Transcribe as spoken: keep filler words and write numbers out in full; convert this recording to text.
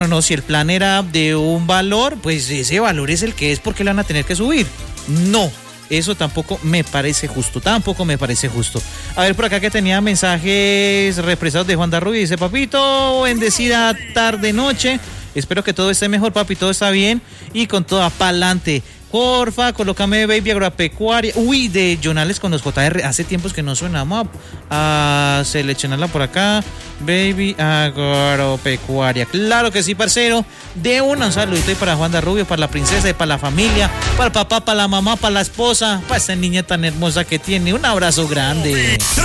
No, no, si el plan era de un valor, pues ese valor es el que es, porque le van a tener que subir. No, eso tampoco me parece justo, tampoco me parece justo. A ver, por acá que tenía mensajes represados de Juan Darrubia, dice: papito, bendecida tarde, noche. Espero que todo esté mejor, papi, todo está bien y con toda pa'lante. Porfa, colócame Baby Agropecuaria. Uy, de Jonales con los J R. Hace tiempos que no sonamos a, a seleccionarla por acá. Baby Agropecuaria. Claro que sí, parcero. De una, un saludito ahí para Juan Darrubio, para la princesa y para la familia, para el papá, para la mamá, para la esposa, para esa niña tan hermosa que tiene. Un abrazo grande.